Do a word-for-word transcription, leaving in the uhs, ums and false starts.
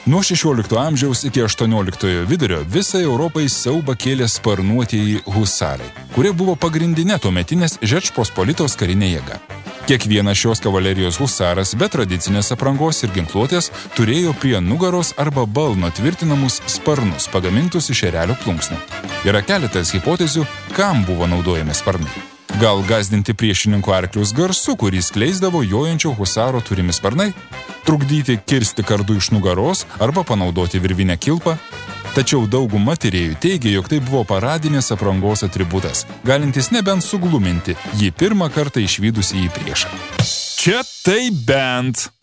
Nuo šešiolikto amžiaus iki aštuonioliktojo vidurio visai Europai siaubą kėlė sparnuotieji husarai, kurie buvo pagrindinė tuometinės Žečpospolitos karinė jėga. Kiekvienas šios kavalerijos husaras be tradicinės aprangos ir ginkluotės turėjo prie nugaros arba balno tvirtinamus sparnus pagamintus iš erelio plunksnų. Yra keletas hipotezių, kam buvo naudojami sparnai. Gal gąsdinti priešininkų arklius garsu, kurį skleisdavo jojančio husaro turimi sparnai, trukdyti kirsti kardu iš nugaros arba panaudoti virvinę kilpą. Tačiau dauguma tyrėjų teigia, jog tai buvo paradinės aprangos atributas, galintis nebent sugluminti jį pirmą kartą išvydusi į priešą. Čia tai bent.